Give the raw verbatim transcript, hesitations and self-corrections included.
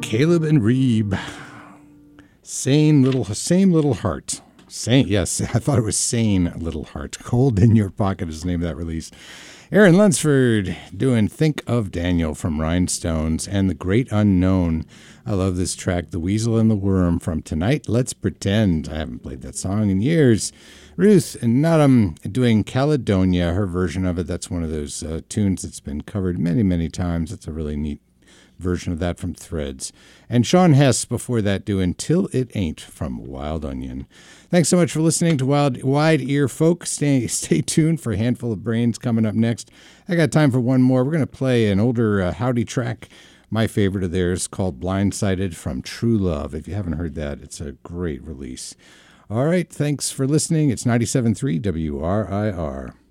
Caleb and Reeb. Sane little, same little heart. Sane, yes, I thought it was Sane Little Heart. Cold in Your Pocket is the name of that release. Aaron Lunsford doing Think of Daniel from Rhinestones and The Great Unknown. I love this track, The Weasel and the Worm from Tonight Let's Pretend. I haven't played that song in years. Ruth Nutham doing Caledonia, her version of it. That's one of those uh, tunes that's been covered many, many times. It's a really neat version of that from Threads. And Sean Hess before that doing Till It Ain't from Wild Onion. Thanks so much for listening to Wild Wide Ear Folk. Stay, stay tuned for a handful of brains coming up next. I got time for one more. We're going to play an older uh, Howdy track, my favorite of theirs, called Blindsided from True Love. If you haven't heard that, it's a great release. All right, thanks for listening. It's ninety-seven point three W R I R.